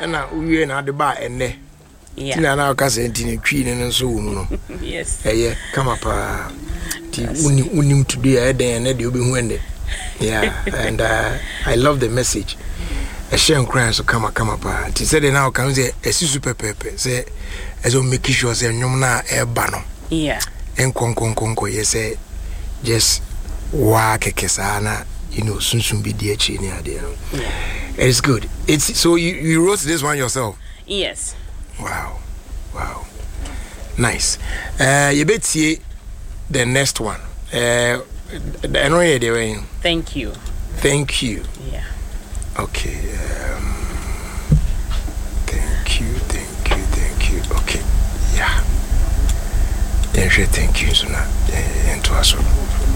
na uwie na de ba enne tina na ka se ntini twi ne nso wo mu no yes come up ti unim today eden na de obi hu ende and I love the message a share cry so come up ti said now can say esisu pepepe say ezo make sure say nyom na e ba no enkonkonkonko yes just wa kekesa na sunsun bi di echi ni ade it's good. It's so you wrote this one yourself? Yes. Wow. Nice. You betie the next one. Thank you. Yeah. Okay. Thank you. Okay. Yeah. Thank you so much.